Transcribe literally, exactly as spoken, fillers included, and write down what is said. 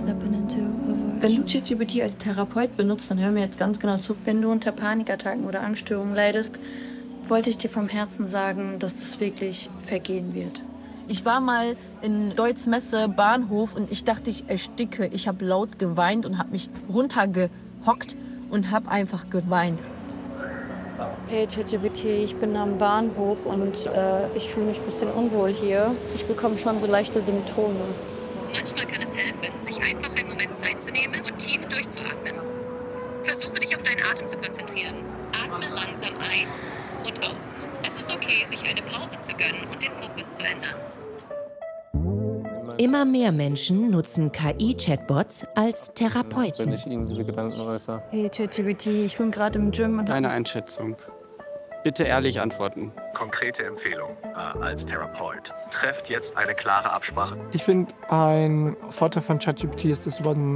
Wenn du ChatGPT als Therapeut benutzt, dann hör mir jetzt ganz genau zu. Wenn du unter Panikattacken oder Angststörungen leidest, wollte ich dir vom Herzen sagen, dass das wirklich vergehen wird. Ich war mal in Deutzmesse Bahnhof und ich dachte, ich ersticke. Ich habe laut geweint und habe mich runtergehockt und habe einfach geweint. Hey ChatGPT, ich bin am Bahnhof und äh, ich fühle mich ein bisschen unwohl hier. Ich bekomme schon so leichte Symptome. Manchmal kann es helfen, sich einfach einen Moment Zeit zu nehmen und tief durchzuatmen. Versuche dich auf deinen Atem zu konzentrieren. Atme langsam ein und aus. Es ist okay, sich eine Pause zu gönnen und den Fokus zu ändern. Immer mehr Menschen nutzen K I-Chatbots als Wenn Therapeuten. ich Ihnen diese Gedanken äußere. Hey ChatGPT, ich bin gerade im Gym und Deine Einschätzung. Bitte ehrlich antworten. Konkrete Empfehlung äh, als Therapeut. Trefft jetzt eine klare Absprache. Ich finde, ein Vorteil von ChatGPT ist, es wurden